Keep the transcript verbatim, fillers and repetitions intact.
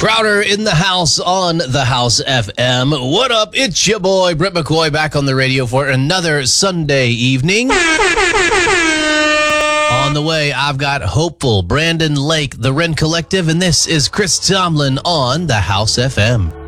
Crowder in the house on the House F M. What up? It's your boy, Brett McCoy, back on the radio for another Sunday evening. On the way, I've got Hopeful, Brandon Lake, the Ren Collective, and this is Chris Tomlin on the House F M.